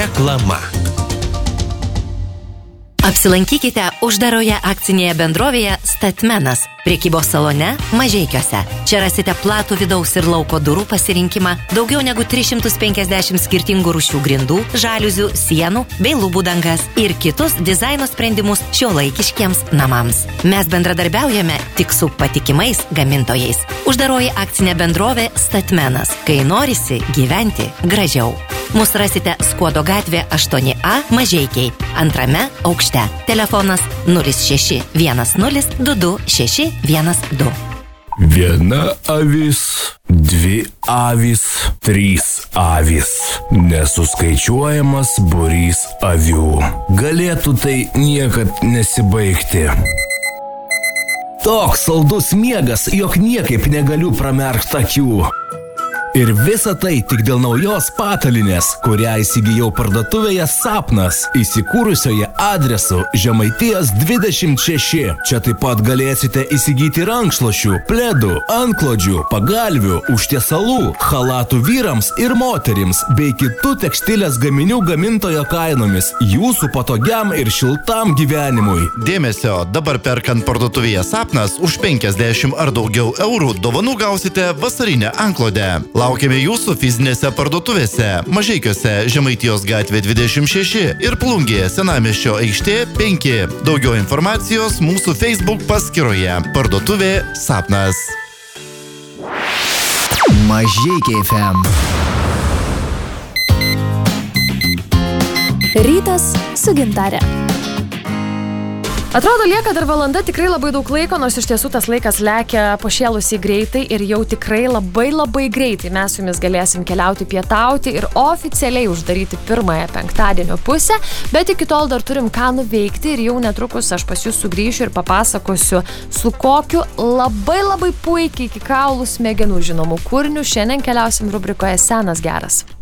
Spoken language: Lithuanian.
Reklama. Apsilankykite uždaroje akcinėje bendrovėje Statmenas, prekybos salone Mažeikiuose. Čia rasite platų vidaus ir lauko durų pasirinkimą, daugiau negu 350 skirtingų rūšių grindų, žaliuzių, sienų bei lubų dangas ir kitus dizaino sprendimus šiuolaikiškiems namams. Mes bendradarbiaujame tik su patikimais gamintojais. Uždaroji akcinė bendrovė Statmenas, kai norisi gyventi gražiau. Mūsų rasite Skuodo gatvė 8A Mažeikiai, antrame aukšte. Telefonas 0610 22 612. Viena avis, dvi avis, trys avis. Nesuskaičiuojamas būrys avių. Galėtų tai niekad nesibaigti. Toks saldus miegas, jog niekaip negaliu pramerkti akių. Ir visa tai tik dėl naujos patalinės, kurią įsigijau parduotuvėje Sapnas, įsikūrusioje adresu Žemaitijos 26. Čia taip pat galėsite įsigyti rankšluosčių, pledų, antklodžių, pagalvių, užtiesalų, chalatų vyrams ir moterims, bei kitų tekstilės gaminių gamintojo kainomis, jūsų patogiam ir šiltam gyvenimui. Dėmesio, dabar perkant parduotuvėje Sapnas už 50 ar daugiau eurų dovanų gausite vasarinę antklodę. Laukiame jūsų fizinėse parduotuvėse Mažeikiuose Žemaitijos gatvė 26 ir Plungėje Senamiesčio aikštė 5. Daugiau informacijos mūsų Facebook paskyroje. Parduotuvė Sapnas. Mažeikiai FM. Rytas su Gintare. Atrodo, lieka dar valanda, tikrai labai daug laiko, nors iš tiesų tas laikas lekia pašėlusiai greitai ir jau tikrai labai greitai mes su jumis galėsim keliauti pietauti ir oficialiai uždaryti pirmąją penktadienio pusę, bet iki tol dar turim ką nuveikti ir jau netrukus aš pas jūs sugrįšiu ir papasakosiu, su kokiu labai puikiai iki kaulų smegenų žinomų kūriniu šiandien keliausim rubrikoje Senas geras.